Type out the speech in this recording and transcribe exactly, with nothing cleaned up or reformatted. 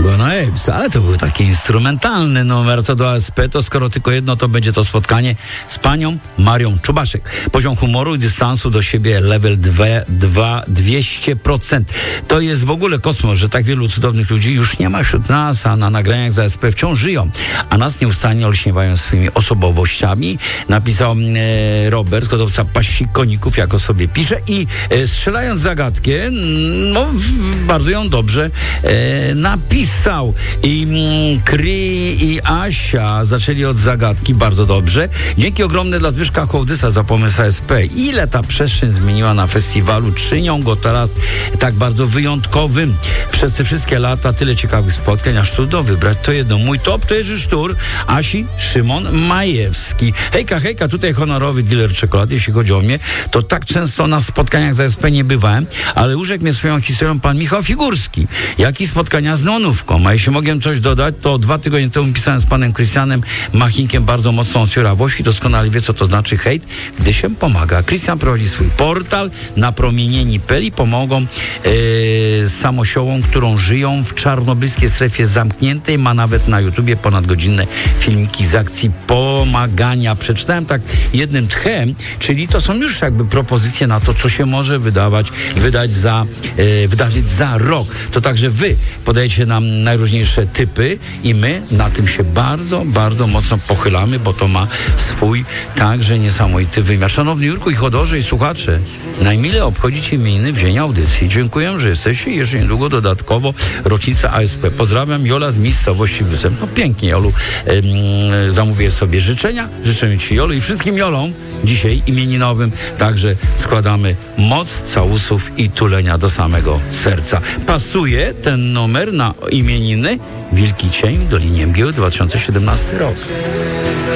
Guano Apes, ale to był taki instrumentalny numer. Co do A S P, to skoro tylko jedno, to będzie to spotkanie z panią Marią Czubaszek. Poziom humoru i dystansu do siebie level dwa, dwieście procent. To jest w ogóle kosmos, że tak wielu cudownych ludzi już nie ma wśród nas, a na nagraniach z A S P wciąż żyją, a nas nieustannie olśniewają swoimi osobowościami. Napisał e, Robert, hodowca paści koników, jak o sobie pisze, i e, strzelając zagadkę, no bardzo ją dobrze e, napisał. I mm, Kri i Asia zaczęli od zagadki bardzo dobrze. Dzięki ogromne dla Zbyszka Hołdysa za pomysł A S P. Ile ta przestrzeń zmieniła na festiwalu, czynią go teraz tak bardzo wyjątkowym. Przez te wszystkie lata tyle ciekawych spotkań, aż trudno wybrać to jedno. Mój top to Jerzy Sztur, Asi Szymon Majewski. Hejka, hejka, tutaj honorowy dealer czekolady. Jeśli chodzi o mnie, to tak często na spotkaniach z A S P nie bywałem, ale urzekł mnie swoją historią pan Michał Figurski. Jak i spotkania z Nonówką. A jeśli mogłem coś dodać, to dwa tygodnie temu pisałem z panem Krystianem Machinkiem bardzo mocną otwierawość i doskonale wie, co to znaczy hejt, gdy się pomaga. Krystian prowadzi swój portal napromienieni kropka p l i pomogą yy, samosiołom, którą żyją w czarnobylskiej strefie zamkniętej. Ma nawet na YouTubie ponadgodzinne filmiki z akcji pomagania. Przeczytałem tak jednym tchem, czyli to są już jakby propozycje na to, co się może wydawać, wydać za, yy, wydarzyć za rok. To także wy podajecie nam najróżniejsze typy i my na tym się bardzo, bardzo mocno pochylamy, bo to ma swój także niesamowity wymiar. Szanowny Jurku i Chodorze i słuchacze, najmilej obchodzicie imieniny w dzień audycji. Dziękuję, że jesteście. Jeszcze niedługo dodatkowo rocznica A S P. Pozdrawiam, Jola z miejscowości Wysep. No pięknie, Jolu. Ym, zamówię sobie życzenia. Życzę ci, Jolu, i wszystkim Jolom dzisiaj imieninowym także składamy moc całusów i tulenia do samego serca. Pasuje ten numer na imieniny Wielki Cień w Dolinie Mgieł, dwa tysiące siedemnasty rok.